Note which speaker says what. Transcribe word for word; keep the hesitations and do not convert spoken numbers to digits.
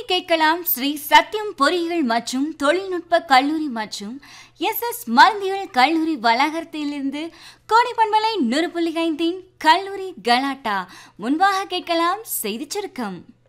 Speaker 1: கேட்கலாம் ஸ்ரீ சத்யம் பொறியியல் மற்றும் தொழில்நுட்ப கல்லூரி மற்றும் எஸ் எஸ் மருந்தியல் கல்லூரி வளாகத்திலிருந்து கோடிப்பண்பலை நூறு புள்ளி ஐந்தின் கல்லூரி கலாட்டா. முன்பாக கேட்கலாம் செய்திச் சுருக்கம்.